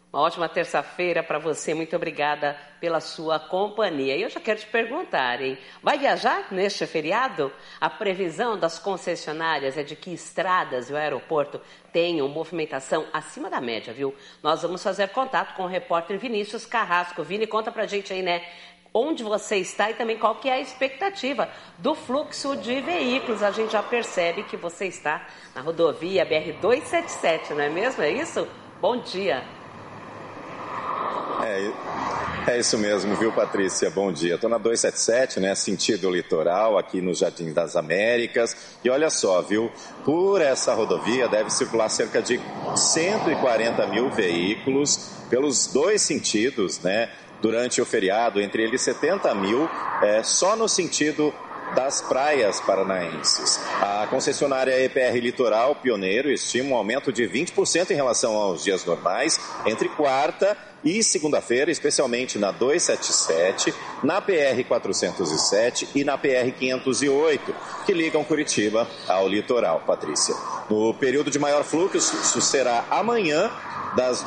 Uma ótima terça-feira para você. Muito obrigada pela sua companhia. E eu já quero te perguntar, hein? Vai viajar neste feriado? A previsão das concessionárias é de que estradas e o aeroporto tenham movimentação acima da média, viu? Nós vamos fazer contato com o repórter Vinícius Carrasco. Vini, conta pra gente aí, né? Onde você está e também qual que é a expectativa do fluxo de veículos. A gente já percebe que você está na rodovia BR-277, não é mesmo? É isso? Bom dia. É isso mesmo, viu, Patrícia? Bom dia. Estou na 277, né, sentido litoral, aqui no Jardim das Américas. E olha só, viu, por essa rodovia deve circular cerca de 140 mil veículos pelos dois sentidos, né, durante o feriado, entre eles 70 mil só no sentido das praias paranaenses. A concessionária EPR Litoral Pioneiro estima um aumento de 20% em relação aos dias normais, entre quarta e segunda-feira, especialmente na 277, na PR 407 e na PR 508, que ligam Curitiba ao litoral, Patrícia. No período de maior fluxo será amanhã, das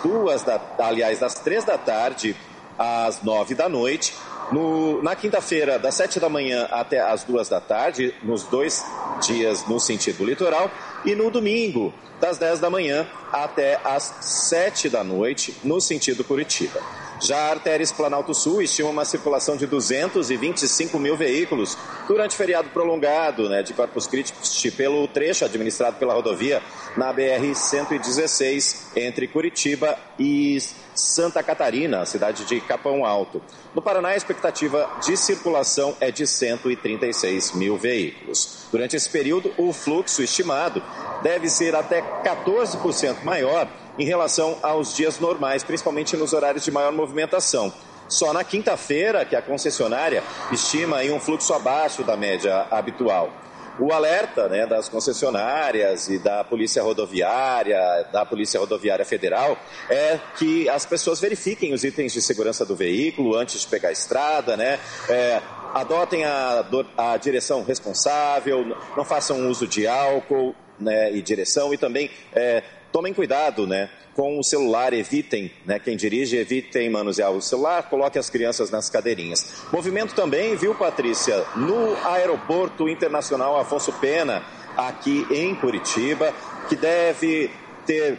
3 da tarde às 9 da noite, na quinta-feira, das 7 da manhã até as 2 da tarde, nos 2 dias no sentido litoral, e no domingo, das 10 da manhã até as 7 da noite, no sentido Curitiba. Já a Artéria Planalto Sul estima uma circulação de 225 mil veículos durante feriado prolongado, né, de Corpus Christi, pelo trecho administrado pela rodovia na BR-116, entre Curitiba e Santa Catarina, cidade de Capão Alto. No Paraná, a expectativa de circulação é de 136 mil veículos. Durante esse período, o fluxo estimado deve ser até 14% maior em relação aos dias normais, principalmente nos horários de maior movimentação. Só na quinta-feira que a concessionária estima aí um fluxo abaixo da média habitual. O alerta, né, das concessionárias e da Polícia Rodoviária Federal, é que as pessoas verifiquem os itens de segurança do veículo antes de pegar a estrada, né? Adotem a direção responsável, não façam uso de álcool, né, e direção, e também tomem cuidado, né, com o celular, evitem, né, quem dirige, evitem manusear o celular, coloque as crianças nas cadeirinhas. Movimento também, viu, Patrícia, no Aeroporto Internacional Afonso Pena, aqui em Curitiba, que deve ter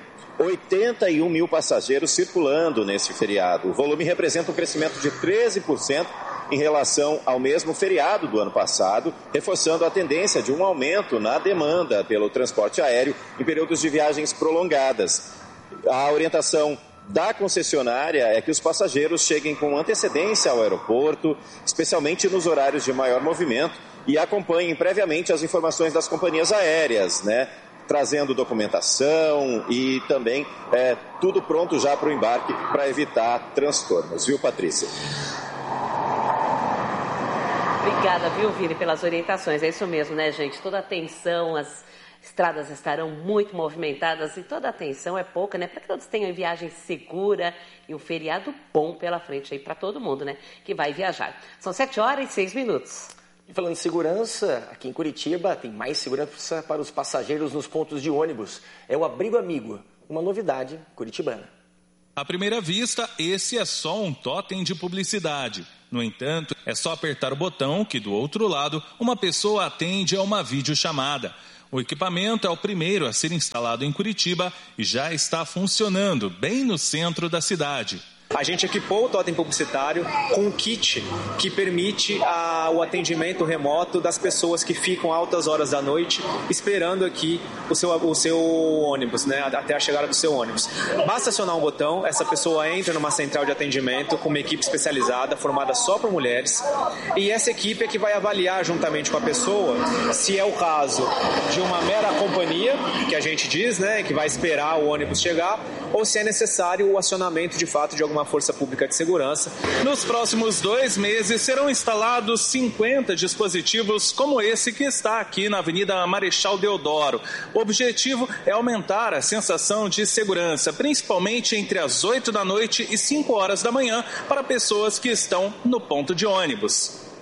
81 mil passageiros circulando nesse feriado. O volume representa um crescimento de 13% em relação ao mesmo feriado do ano passado, reforçando a tendência de um aumento na demanda pelo transporte aéreo em períodos de viagens prolongadas. A orientação da concessionária é que os passageiros cheguem com antecedência ao aeroporto, especialmente nos horários de maior movimento, e acompanhem previamente as informações das companhias aéreas, né? Trazendo documentação e também tudo pronto já para o embarque para evitar transtornos, viu, Patrícia? Obrigada, viu, Vini, pelas orientações. É isso mesmo, né, gente? Toda atenção, as estradas estarão muito movimentadas e toda atenção é pouca, né? Para que todos tenham viagem segura e um feriado bom pela frente aí para todo mundo, né? Que vai viajar. São 7h06. E falando em segurança, aqui em Curitiba tem mais segurança para os passageiros nos pontos de ônibus. É o Abrigo Amigo, uma novidade curitibana. À primeira vista, esse é só um totem de publicidade. No entanto, é só apertar o botão que, do outro lado, uma pessoa atende a uma videochamada. O equipamento é o primeiro a ser instalado em Curitiba e já está funcionando bem no centro da cidade. A gente equipou o totem publicitário com um kit que permite o atendimento remoto das pessoas que ficam altas horas da noite esperando aqui o seu ônibus, né, até a chegada do seu ônibus. Basta acionar um botão, essa pessoa entra numa central de atendimento com uma equipe especializada formada só por mulheres, e essa equipe é que vai avaliar juntamente com a pessoa se é o caso de uma mera companhia, que a gente diz, né, que vai esperar o ônibus chegar, ou se é necessário o acionamento de fato de alguma força pública de segurança. Nos próximos 2 meses serão instalados 50 dispositivos como esse que está aqui na Avenida Marechal Deodoro. O objetivo é aumentar a sensação de segurança, principalmente entre as 8 da noite e 5 horas da manhã, para pessoas que estão no ponto de ônibus.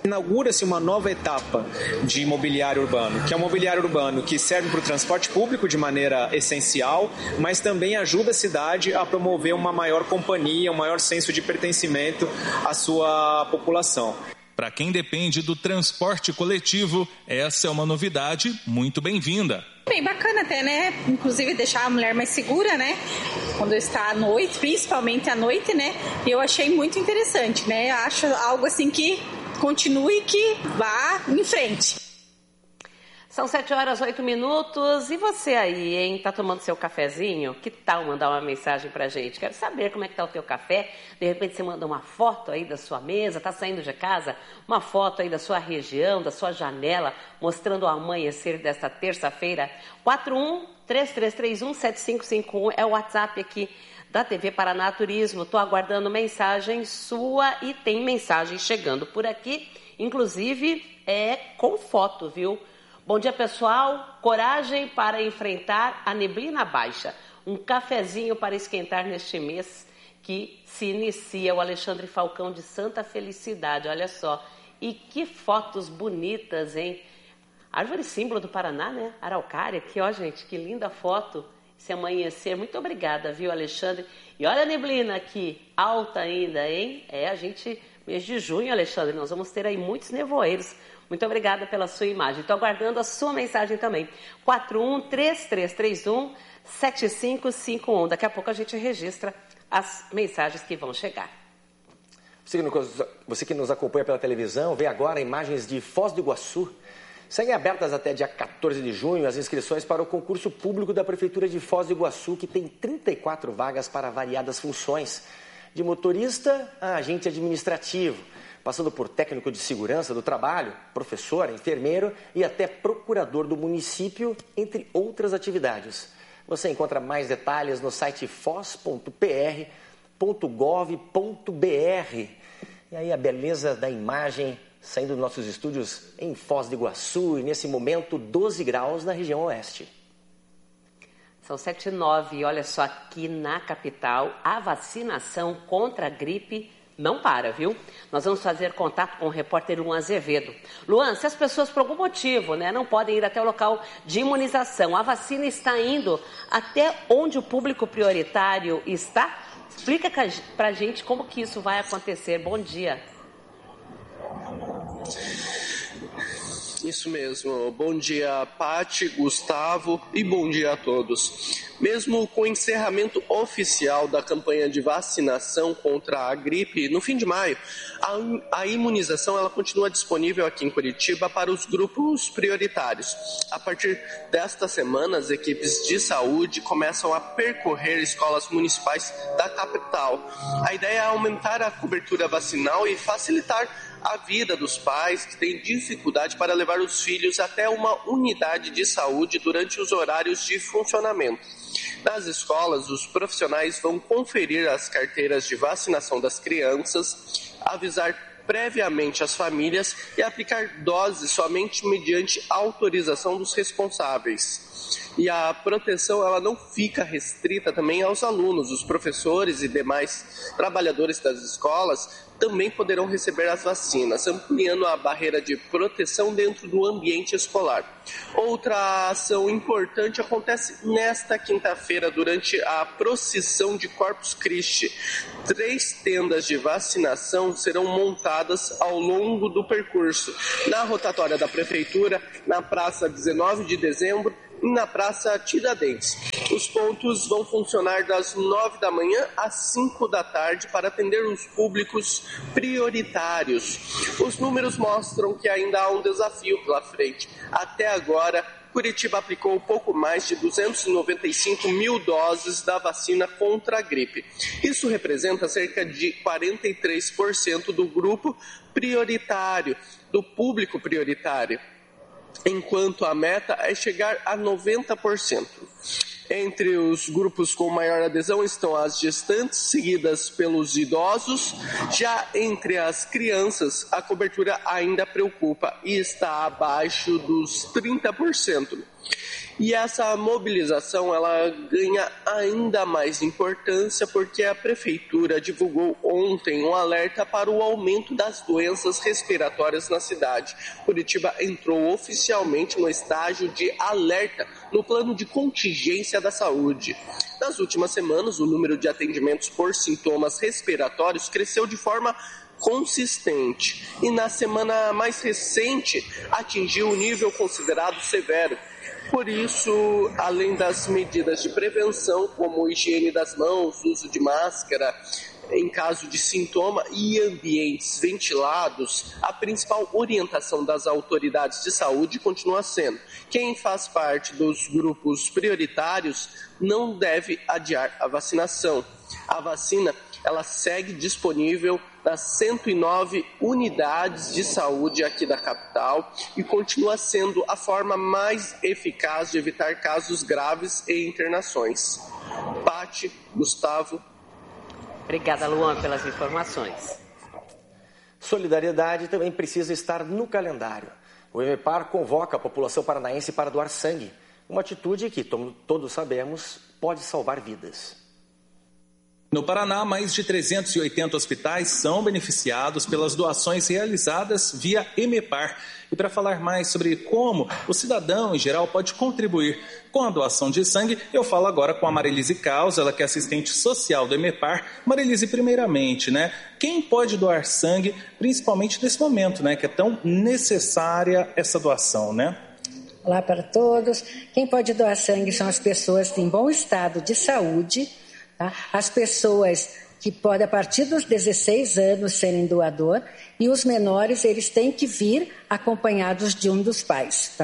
Inaugura-se uma nova etapa de mobiliário urbano, que é um mobiliário urbano que serve para o transporte público de maneira essencial, mas também ajuda a cidade a promover uma maior companhia, um maior senso de pertencimento à sua população. Para quem depende do transporte coletivo, essa é uma novidade muito bem-vinda. Bem bacana até, né? Inclusive deixar a mulher mais segura, né? Quando está à noite, principalmente à noite, né? Eu achei muito interessante, né? Acho algo assim que continue, que vá em frente. São 7h08. E você aí, hein? Tá tomando seu cafezinho? Que tal mandar uma mensagem pra gente? Quero saber como é que tá o teu café. De repente você manda uma foto aí da sua mesa, tá saindo de casa, uma foto aí da sua região, da sua janela, mostrando o amanhecer desta terça-feira. 41-3331-7551 é o WhatsApp aqui da TV Paraná Turismo. Estou aguardando mensagem sua e tem mensagem chegando por aqui, inclusive com foto, viu? Bom dia, pessoal. Coragem para enfrentar a neblina baixa. Um cafezinho para esquentar neste mês que se inicia. O Alexandre Falcão de Santa Felicidade, olha só. E que fotos bonitas, hein? Árvore símbolo do Paraná, né? Araucária. Aqui, ó, gente, que linda foto. Esse amanhecer. Muito obrigada, viu, Alexandre? E olha a neblina aqui, alta ainda, hein? Mês de junho, Alexandre, nós vamos ter aí muitos nevoeiros. Muito obrigada pela sua imagem. Estou aguardando a sua mensagem também. 41-3331-7551. Daqui a pouco a gente registra as mensagens que vão chegar. Você que nos acompanha pela televisão, vê agora imagens de Foz do Iguaçu. Seguem abertas até dia 14 de junho as inscrições para o concurso público da Prefeitura de Foz do Iguaçu, que tem 34 vagas para variadas funções, de motorista a agente administrativo, passando por técnico de segurança do trabalho, professor, enfermeiro e até procurador do município, entre outras atividades. Você encontra mais detalhes no site foz.pr.gov.br. E aí a beleza da imagem saindo dos nossos estúdios em Foz do Iguaçu, e nesse momento 12 graus na região oeste. São 7h09 e olha só, aqui na capital, a vacinação contra a gripe não para, viu? Nós vamos fazer contato com o repórter Luan Azevedo. Luan, se as pessoas por algum motivo não podem ir até o local de imunização, a vacina está indo até onde o público prioritário está? Explica pra gente como que isso vai acontecer. Bom dia. Isso mesmo. Bom dia, Pati, Gustavo e bom dia a todos. Mesmo com o encerramento oficial da campanha de vacinação contra a gripe no fim de maio, a imunização ela continua disponível aqui em Curitiba para os grupos prioritários. A partir desta semana, as equipes de saúde começam a percorrer escolas municipais da capital. A ideia é aumentar a cobertura vacinal e facilitar a vida dos pais que têm dificuldade para levar os filhos até uma unidade de saúde durante os horários de funcionamento. Nas escolas, os profissionais vão conferir as carteiras de vacinação das crianças, avisar previamente as famílias e aplicar doses somente mediante autorização dos responsáveis. E a proteção ela não fica restrita também aos alunos. Os professores e demais trabalhadores das escolas também poderão receber as vacinas, ampliando a barreira de proteção dentro do ambiente escolar. Outra ação importante acontece nesta quinta-feira, durante a procissão de Corpus Christi. 3 tendas de vacinação serão montadas ao longo do percurso, na rotatória da Prefeitura, na Praça 19 de Dezembro, e na Praça Tiradentes. Os pontos vão funcionar das 9 da manhã às 5 da tarde para atender os públicos prioritários. Os números mostram que ainda há um desafio pela frente. Até agora, Curitiba aplicou pouco mais de 295 mil doses da vacina contra a gripe. Isso representa cerca de 43% do grupo prioritário, do público prioritário, enquanto a meta é chegar a 90%. Entre os grupos com maior adesão estão as gestantes, seguidas pelos idosos. Já entre as crianças, a cobertura ainda preocupa e está abaixo dos 30%. E essa mobilização ela ganha ainda mais importância porque a Prefeitura divulgou ontem um alerta para o aumento das doenças respiratórias na cidade. Curitiba entrou oficialmente no estágio de alerta no plano de contingência da saúde. Nas últimas semanas, o número de atendimentos por sintomas respiratórios cresceu de forma consistente e na semana mais recente atingiu um nível considerado severo. Por isso, além das medidas de prevenção, como higiene das mãos, uso de máscara em caso de sintoma e ambientes ventilados, a principal orientação das autoridades de saúde continua sendo: quem faz parte dos grupos prioritários não deve adiar a vacinação. A vacina ela segue disponível nas 109 unidades de saúde aqui da capital e continua sendo a forma mais eficaz de evitar casos graves e internações. Pati, Gustavo. Obrigada, Luan, pelas informações. Solidariedade também precisa estar no calendário. O EMEPAR convoca a população paranaense para doar sangue, uma atitude que, todos sabemos, pode salvar vidas. No Paraná, mais de 380 hospitais são beneficiados pelas doações realizadas via EMEPAR. E para falar mais sobre como o cidadão, em geral, pode contribuir com a doação de sangue, eu falo agora com a Marilise Caos, ela que é assistente social do EMEPAR. Marilise, primeiramente, quem pode doar sangue, principalmente nesse momento, que é tão necessária essa doação, Olá para todos. Quem pode doar sangue são as pessoas em bom estado de saúde, as pessoas que podem, a partir dos 16 anos, serem doador, e os menores, eles têm que vir acompanhados de um dos pais,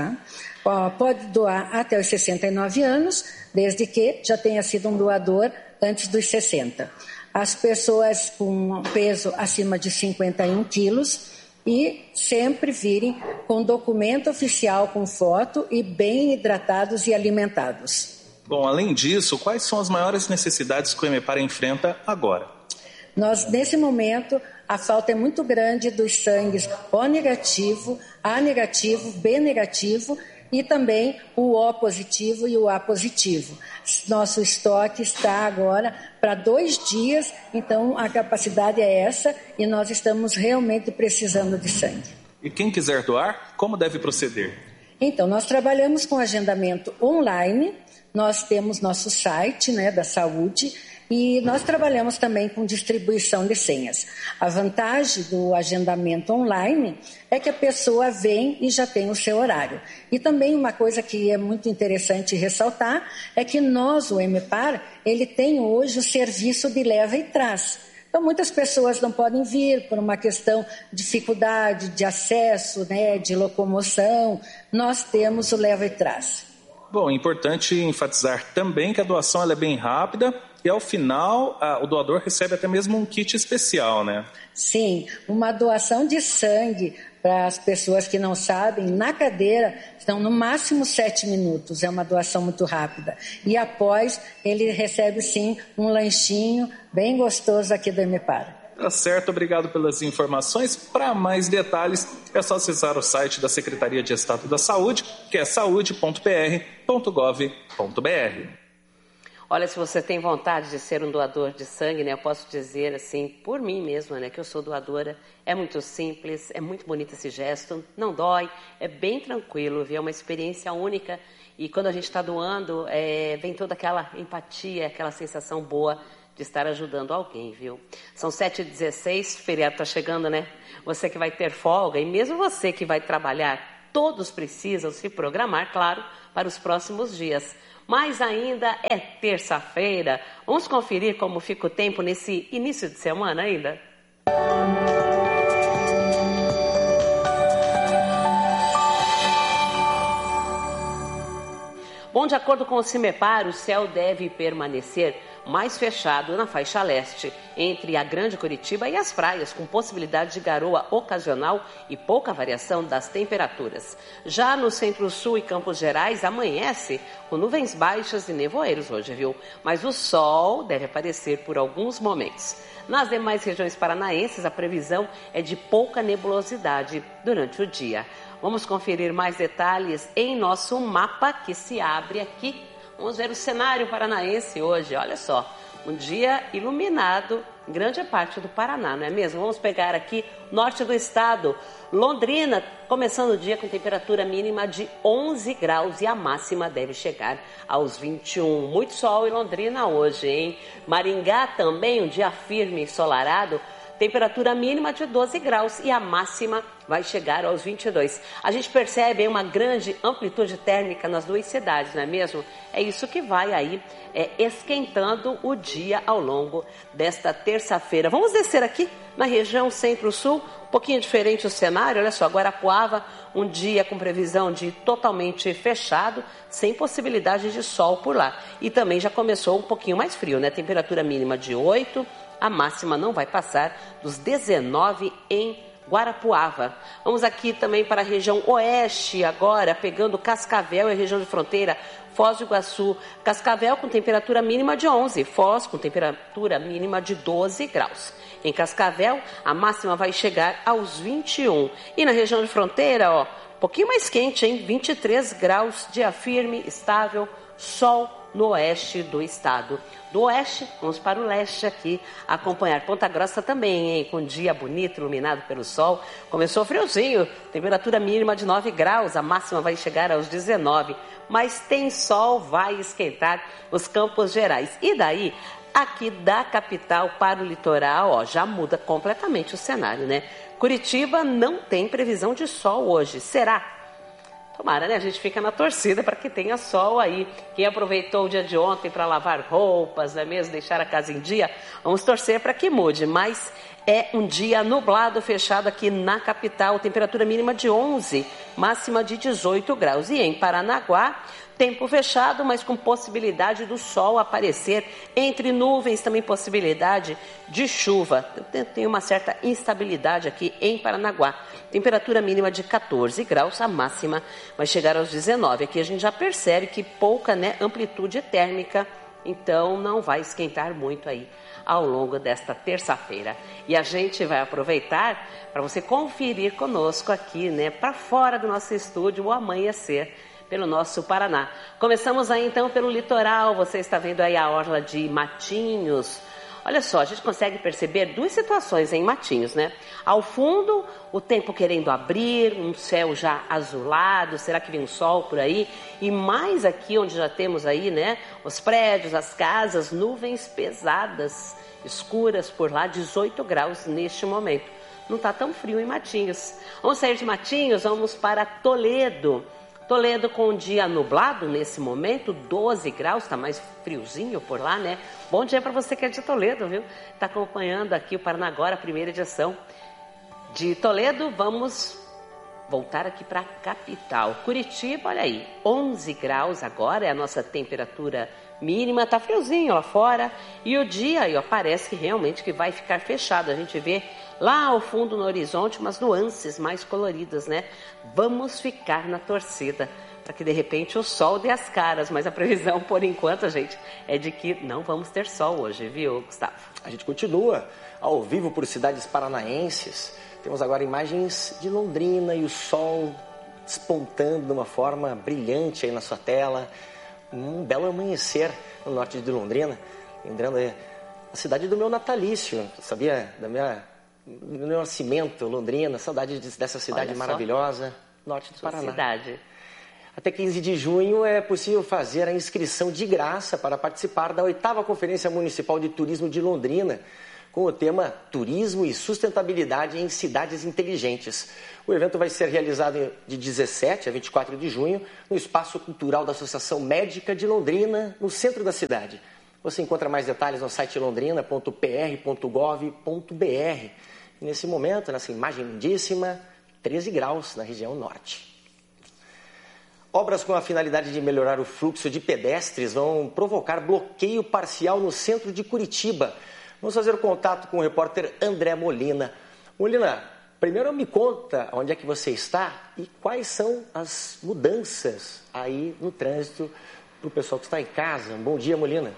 Pode doar até os 69 anos, desde que já tenha sido um doador antes dos 60. As pessoas com peso acima de 51 quilos e sempre virem com documento oficial com foto e bem hidratados e alimentados. Bom, além disso, quais são as maiores necessidades que o EMEPAR enfrenta agora? Nós, nesse momento, a falta é muito grande dos sangues O negativo, A negativo, B negativo e também o O positivo e o A positivo. Nosso estoque está agora para 2 dias, então a capacidade é essa e nós estamos realmente precisando de sangue. E quem quiser doar, como deve proceder? Então, nós trabalhamos com agendamento online. Nós temos nosso site da saúde e nós trabalhamos também com distribuição de senhas. A vantagem do agendamento online é que a pessoa vem e já tem o seu horário. E também uma coisa que é muito interessante ressaltar é que nós, o EMEPAR, ele tem hoje o serviço de leva e traz. Então, muitas pessoas não podem vir por uma questão de dificuldade de acesso, de locomoção. Nós temos o leva e traz. Bom, é importante enfatizar também que a doação ela é bem rápida e, ao final, o doador recebe até mesmo um kit especial, Sim, uma doação de sangue, para as pessoas que não sabem, na cadeira, estão no máximo 7 minutos, é uma doação muito rápida. E após, ele recebe, sim, um lanchinho bem gostoso aqui do EMEPAR. Tá certo, obrigado pelas informações. Para mais detalhes, é só acessar o site da Secretaria de Estado da Saúde, que é saude.pr.gov.br. Olha, se você tem vontade de ser um doador de sangue, eu posso dizer assim, por mim mesma, que eu sou doadora. É muito simples, é muito bonito esse gesto, não dói, é bem tranquilo, viu? É uma experiência única. E quando a gente está doando, vem toda aquela empatia, aquela sensação boa de estar ajudando alguém, viu? São 7h16, feriado está chegando, Você que vai ter folga e mesmo você que vai trabalhar, todos precisam se programar, claro, para os próximos dias. Mas ainda é terça-feira. Vamos conferir como fica o tempo nesse início de semana ainda? Bom, de acordo com o CIMEPAR, o céu deve permanecer mais fechado na faixa leste. entre a Grande Curitiba e as praias, com possibilidade de garoa ocasional e pouca variação das temperaturas. Já no Centro-Sul e Campos Gerais, amanhece com nuvens baixas e nevoeiros hoje, viu? Mas o sol deve aparecer por alguns momentos. Nas demais regiões paranaenses, a previsão é de pouca nebulosidade durante o dia. Vamos conferir mais detalhes em nosso mapa que se abre aqui. Vamos ver o cenário paranaense hoje, olha só. Um dia iluminado em grande parte do Paraná, não é mesmo? Vamos pegar aqui norte do estado, Londrina, começando o dia com temperatura mínima de 11 graus e a máxima deve chegar aos 21. Muito sol em Londrina hoje, hein? Maringá também, um dia firme e ensolarado, temperatura mínima de 12 graus e a máxima vai chegar aos 22. A gente percebe uma grande amplitude térmica nas duas cidades, não é mesmo? É isso que vai aí esquentando o dia ao longo desta terça-feira. Vamos descer aqui na região centro-sul, um pouquinho diferente o cenário. Olha só, Guarapuava, um dia com previsão de totalmente fechado, sem possibilidade de sol por lá. E também já começou um pouquinho mais frio, né? Temperatura mínima de 8, a máxima não vai passar dos 19 em Guarapuava. Vamos aqui também para a região oeste agora, pegando Cascavel e a região de fronteira, Foz do Iguaçu. Cascavel com temperatura mínima de 11, Foz com temperatura mínima de 12 graus. Em Cascavel, a máxima vai chegar aos 21. E na região de fronteira, ó, um pouquinho mais quente, hein? 23 graus, dia firme, estável, sol no oeste do estado. Do oeste, vamos para o leste aqui, acompanhar Ponta Grossa também, hein? Com dia bonito, iluminado pelo sol. Começou friozinho, temperatura mínima de 9 graus, a máxima vai chegar aos 19. Mas tem sol, vai esquentar os Campos Gerais. E daí, aqui da capital para o litoral, ó, já muda completamente o cenário, né? Curitiba não tem previsão de sol hoje. Será? Tomara, né? A gente fica na torcida para que tenha sol aí. Quem aproveitou o dia de ontem para lavar roupas, não é mesmo? Deixar a casa em dia, vamos torcer para que mude. Mas é um dia nublado, fechado aqui na capital. Temperatura mínima de 11, máxima de 18 graus. E em Paranaguá, tempo fechado, mas com possibilidade do sol aparecer entre nuvens, também possibilidade de chuva. Tem uma certa instabilidade aqui em Paranaguá. Temperatura mínima de 14 graus, a máxima vai chegar aos 19. Aqui a gente já percebe que pouca, né, amplitude térmica, então não vai esquentar muito aí ao longo desta terça-feira. E a gente vai aproveitar para você conferir conosco aqui, né, para fora do nosso estúdio, o amanhecer pelo nosso Paraná. Começamos aí então pelo litoral, você está vendo aí a orla de Matinhos. Olha só, a gente consegue perceber duas situações em Matinhos, né? Ao fundo, o tempo querendo abrir, um céu já azulado, será que vem um sol por aí? E mais aqui onde já temos aí, né, os prédios, as casas, nuvens pesadas, escuras por lá, 18 graus neste momento. Não está tão frio em Matinhos. Vamos sair de Matinhos, vamos para Toledo. Toledo com um dia nublado nesse momento, 12 graus, está mais friozinho por lá, né? Bom dia para você que é de Toledo, viu? Está acompanhando aqui o Paraná Agora, a primeira edição. De Toledo, vamos voltar aqui para a capital. Curitiba, olha aí, 11 graus agora é a nossa temperatura mínima, tá friozinho lá fora. E o dia aí, ó, parece que realmente que vai ficar fechado. A gente vê lá ao fundo no horizonte umas nuances mais coloridas, né? Vamos ficar na torcida para que de repente o sol dê as caras, mas a previsão por enquanto, gente, é de que não vamos ter sol hoje, viu, Gustavo? A gente continua ao vivo por cidades paranaenses. Temos agora imagens de Londrina e o sol despontando de uma forma brilhante aí na sua tela. Um belo amanhecer no norte de Londrina, lembrando aí a cidade do meu natalício, sabia? Do meu nascimento, Londrina, saudade dessa cidade maravilhosa, norte do Paraná. Cidade. Até 15 de junho é possível fazer a inscrição de graça para participar da 8ª Conferência Municipal de Turismo de Londrina, com o tema Turismo e Sustentabilidade em Cidades Inteligentes. O evento vai ser realizado de 17 a 24 de junho no Espaço Cultural da Associação Médica de Londrina, no centro da cidade. Você encontra mais detalhes no site londrina.pr.gov.br. E nesse momento, nessa imagem lindíssima, 13 graus na região norte. Obras com a finalidade de melhorar o fluxo de pedestres vão provocar bloqueio parcial no centro de Curitiba. Vamos fazer o contato com o repórter André Molina. Molina, primeiro me conta onde é que você está e quais são as mudanças aí no trânsito para o pessoal que está em casa. Bom dia, Molina.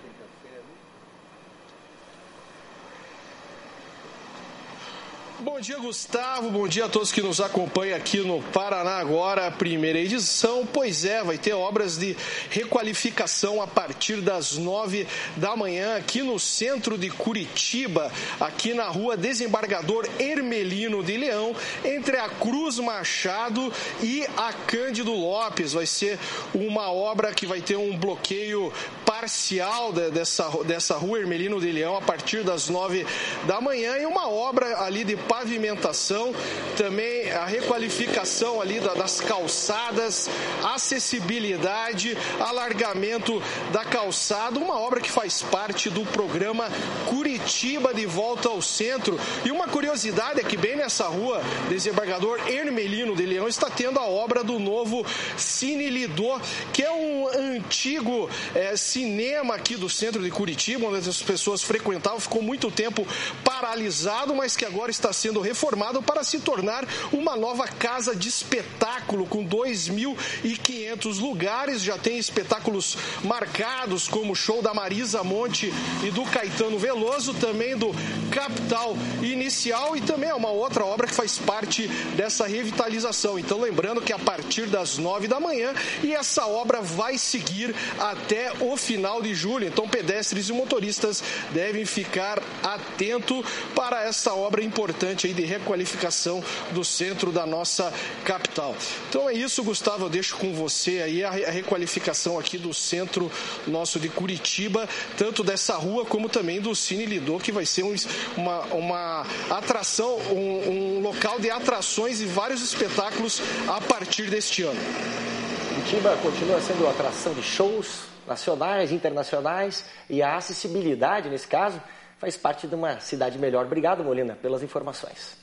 Bom dia, Gustavo. Bom dia a todos que nos acompanham aqui no Paraná Agora, a primeira edição. Pois é, vai ter obras de requalificação a partir das 9 da manhã aqui no centro de Curitiba, aqui na rua Desembargador Hermelino de Leão, entre a Cruz Machado e a Cândido Lopes. Vai ser uma obra que vai ter um bloqueio parcial dessa rua Hermelino de Leão a partir das 9 da manhã e uma obra ali de pavimentação, também a requalificação ali das calçadas, acessibilidade, alargamento da calçada, uma obra que faz parte do programa Curitiba de Volta ao Centro. E uma curiosidade é que bem nessa rua, Desembargador Hermelino de Leão, está tendo a obra do novo Cine Lidô, que é um antigo cinema aqui do centro de Curitiba, onde as pessoas frequentavam, ficou muito tempo paralisado, mas que agora está sendo reformado para se tornar uma nova casa de espetáculo com 2.500 lugares. Já tem espetáculos marcados como o show da Marisa Monte e do Caetano Veloso, também do Capital Inicial, e também é uma outra obra que faz parte dessa revitalização. Então, lembrando que a partir das 9 da manhã e essa obra vai seguir até o final de julho. Então, pedestres e motoristas devem ficar atentos para essa obra importante aí de requalificação do centro da nossa capital. Então é isso, Gustavo, eu deixo com você aí a requalificação aqui do centro nosso de Curitiba, tanto dessa rua como também do Cine Lidô, que vai ser uma atração, um local de atrações e vários espetáculos a partir deste ano. Curitiba continua sendo atração de shows nacionais, internacionais, e a acessibilidade, nesse caso, faz parte de uma cidade melhor. Obrigado, Molina, pelas informações.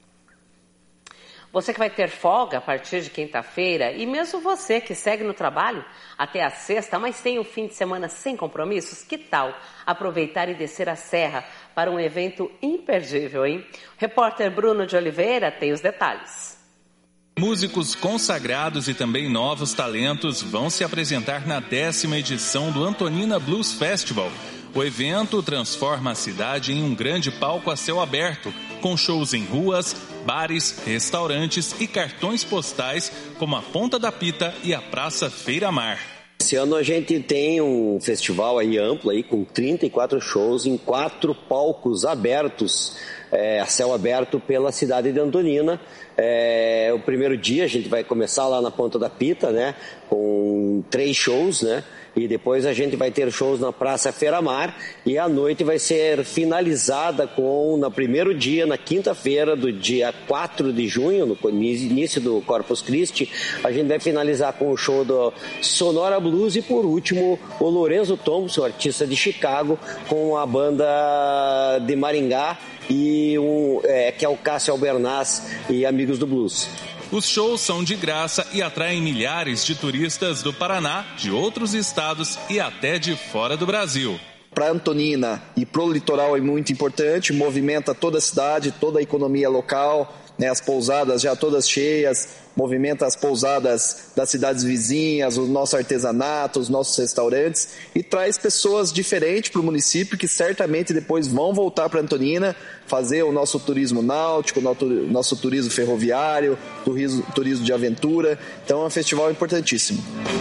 Você que vai ter folga a partir de quinta-feira, e mesmo você que segue no trabalho até a sexta, mas tem um fim de semana sem compromissos, que tal aproveitar e descer a serra para um evento imperdível, hein? O repórter Bruno de Oliveira tem os detalhes. Músicos consagrados e também novos talentos vão se apresentar na 10ª edição do Antonina Blues Festival. O evento transforma a cidade em um grande palco a céu aberto, com shows em ruas, bares, restaurantes e cartões postais, como a Ponta da Pita e a Praça Feira Mar. Esse ano a gente tem um festival aí amplo, aí, com 34 shows em 4 palcos abertos, a céu aberto pela cidade de Antonina. O primeiro dia a gente vai começar lá na Ponta da Pita, né, com 3 shows, né? E depois a gente vai ter shows na Praça Feira Mar, e a noite vai ser finalizada no primeiro dia, na quinta-feira do dia 4 de junho, no início do Corpus Christi, a gente vai finalizar com o show do Sonora Blues e, por último, o Lorenzo Thompson, artista de Chicago, com a banda de Maringá, e que é o Cássio Albernaz e Amigos do Blues. Os shows são de graça e atraem milhares de turistas do Paraná, de outros estados e até de fora do Brasil. Para Antonina e para o litoral é muito importante, movimenta toda a cidade, toda a economia local, né, as pousadas já todas cheias, movimenta as pousadas das cidades vizinhas, o nosso artesanato, os nossos restaurantes, e traz pessoas diferentes para o município que certamente depois vão voltar para Antonina, fazer o nosso turismo náutico, o nosso turismo ferroviário, turismo de aventura. Então é um festival importantíssimo.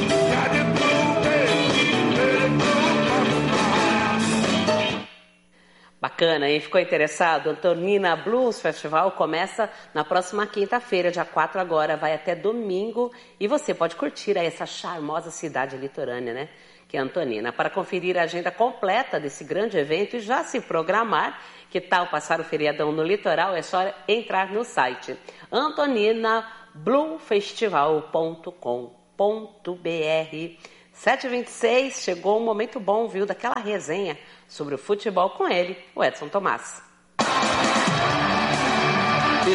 Bacana, hein? Ficou interessado? Antonina Blues Festival começa na próxima quinta-feira, dia 4 agora, vai até domingo, e você pode curtir essa charmosa cidade litorânea, né? Que é Antonina. Para conferir a agenda completa desse grande evento e já se programar, que tal passar o feriadão no litoral, é só entrar no site antoninabluefestival.com.br. 7h26, chegou um momento bom, viu, daquela resenha sobre o futebol com ele, o Edson Tomás.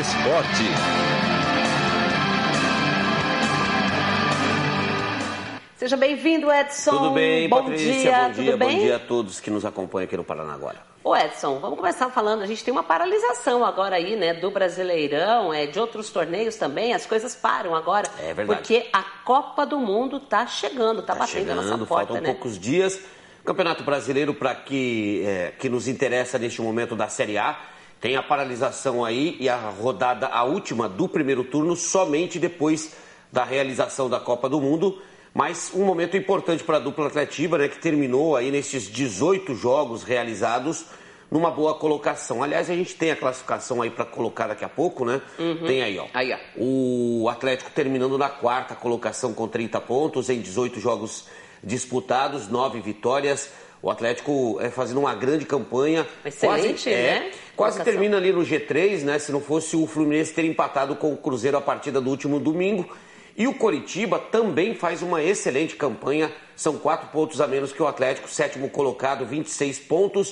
Esporte. Seja bem-vindo, Edson. Tudo bem, bom Patrícia? Dia. Bom dia, Tudo bem? Bom dia a todos que nos acompanham aqui no Paraná agora. Ô Edson, vamos começar falando, a gente tem uma paralisação agora aí, né, do Brasileirão, de outros torneios também, as coisas param agora. É verdade. Porque a Copa do Mundo tá chegando, tá batendo a nossa porta, faltam né? poucos dias. Campeonato Brasileiro, para que nos interessa neste momento da Série A, tem a paralisação aí e a rodada, a última do primeiro turno, somente depois da realização da Copa do Mundo. Mas um momento importante para a dupla Atletiba, né, que terminou aí nesses 18 jogos realizados numa boa colocação. Aliás, a gente tem a classificação aí para colocar daqui a pouco, né? Tem aí, ó. Aí, ó. O Atlético terminando na 4ª colocação com 30 pontos em 18 jogos disputados, 9 vitórias. O Atlético fazendo uma grande campanha. Excelente, né? Quase termina ali no G3, né? Se não fosse o Fluminense ter empatado com o Cruzeiro a partida do último domingo. E o Coritiba também faz uma excelente campanha. São 4 pontos a menos que o Atlético, 7º colocado, 26 pontos,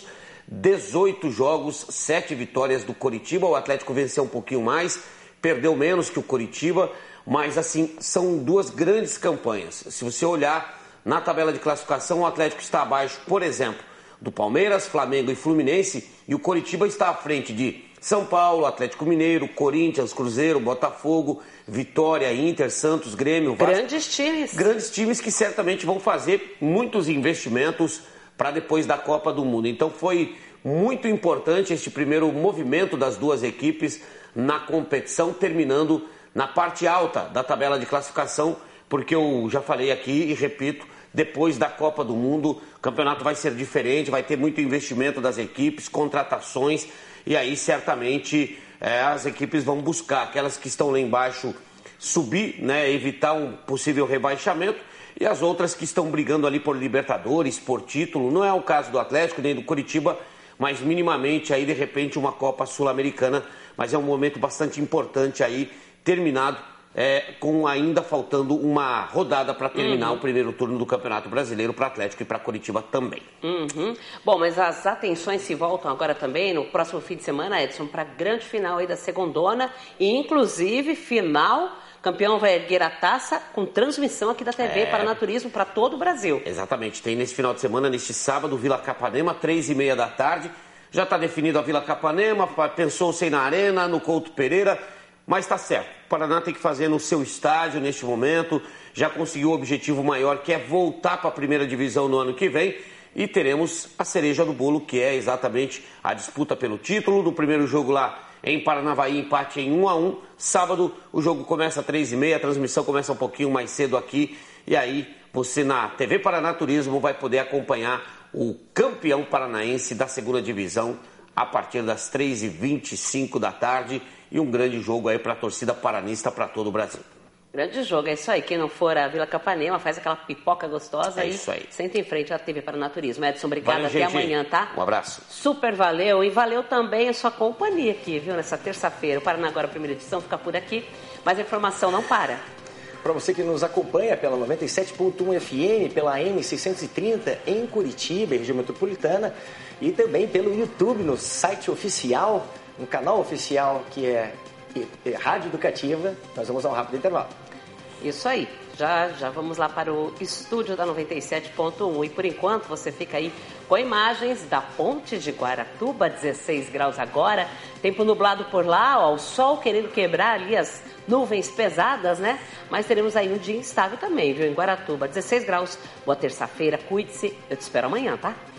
18 jogos, 7 vitórias do Coritiba. O Atlético venceu um pouquinho mais, perdeu menos que o Coritiba, mas assim, são 2 grandes campanhas. Se você olhar na tabela de classificação, o Atlético está abaixo, por exemplo, do Palmeiras, Flamengo e Fluminense, e o Coritiba está à frente de São Paulo, Atlético Mineiro, Corinthians, Cruzeiro, Botafogo, Vitória, Inter, Santos, Grêmio, Vasco. Grandes times. Grandes times que certamente vão fazer muitos investimentos para depois da Copa do Mundo. Então foi muito importante este primeiro movimento das 2 equipes na competição, terminando na parte alta da tabela de classificação, porque eu já falei aqui e repito, depois da Copa do Mundo, o campeonato vai ser diferente, vai ter muito investimento das equipes, contratações, e aí certamente as equipes vão buscar aquelas que estão lá embaixo subir, né, evitar um possível rebaixamento, e as outras que estão brigando ali por Libertadores, por título. Não é o caso do Atlético nem do Coritiba, mas minimamente aí de repente uma Copa Sul-Americana, mas é um momento bastante importante aí, terminado com ainda faltando uma rodada para terminar o primeiro turno do Campeonato Brasileiro para Atlético e para Coritiba também. Bom, mas as atenções se voltam agora também no próximo fim de semana, Edson, para a grande final aí da segundona e inclusive final, campeão vai erguer a taça com transmissão aqui da TV Paranaturismo para todo o Brasil. Exatamente, tem nesse final de semana, neste sábado, Vila Capanema, 3h30 da tarde, já está definido a Vila Capanema, pensou-se na Arena, no Couto Pereira, mas está certo, o Paraná tem que fazer no seu estádio neste momento, já conseguiu o objetivo maior, que é voltar para a primeira divisão no ano que vem, e teremos a cereja do bolo, que é exatamente a disputa pelo título. No primeiro jogo lá em Paranavaí, empate em 1-1, sábado o jogo começa às 3h30, a transmissão começa um pouquinho mais cedo aqui, e aí você na TV Paranaturismo vai poder acompanhar o campeão paranaense da segunda divisão a partir das 3h25 da tarde, e um grande jogo aí para a torcida paranista para todo o Brasil. Grande jogo, é isso aí. Quem não for a Vila Capanema, faz aquela pipoca gostosa e isso aí. Senta em frente à TV Paranaturismo. Edson, obrigado. Valeu, até gente. Amanhã, tá? Um abraço. Super valeu. E valeu também a sua companhia aqui, viu? Nessa terça-feira. O Paraná Agora, primeira edição, fica por aqui. Mas a informação não para. Para você que nos acompanha pela 97.1 FM, pela M630 em Curitiba, região metropolitana, e também pelo YouTube, no site oficial, no canal oficial que é Rádio Educativa. Nós vamos a um rápido intervalo. Isso aí, já vamos lá para o estúdio da 97.1 e por enquanto você fica aí com imagens da Ponte de Guaratuba, 16 graus agora, tempo nublado por lá, ó, o sol querendo quebrar ali as nuvens pesadas, né? Mas teremos aí um dia instável também, viu, em Guaratuba, 16 graus, boa terça-feira, cuide-se, eu te espero amanhã, tá?